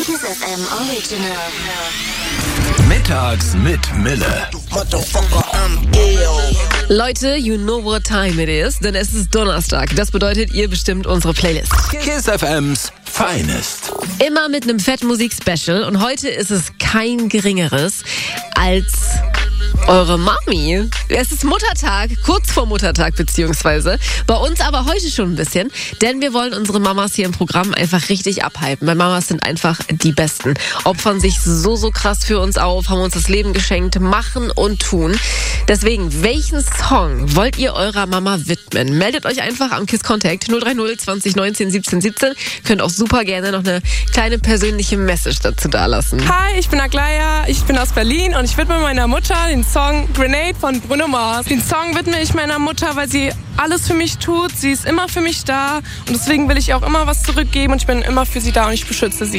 Kiss FM Original. Mittags mit Mille. Leute, you know what time it is, denn es ist Donnerstag. Das bedeutet, ihr bestimmt unsere Playlist. Kiss FM's Finest. Immer mit einem Fettmusik-Special und heute ist es kein geringeres als eure Mami. Es ist Muttertag, kurz vor Muttertag beziehungsweise. Bei uns aber heute schon ein bisschen, denn wir wollen unsere Mamas hier im Programm einfach richtig abhypen. Weil Mamas sind einfach die Besten. Opfern sich so krass für uns auf, haben uns das Leben geschenkt, machen und tun. Deswegen, welchen Song wollt ihr eurer Mama widmen? Meldet euch einfach am Kiss Contact 030 20 19 17 17. Könnt auch super gerne noch eine kleine persönliche Message dazu dalassen. Hi, ich bin Aglaya, ich bin aus Berlin und ich widme meiner Mutter den Song Grenade von Bruno Mars. Den Song widme ich meiner Mutter, weil sie alles für mich tut. Sie ist immer für mich da und deswegen will ich ihr auch immer was zurückgeben und ich bin immer für sie da und ich beschütze sie.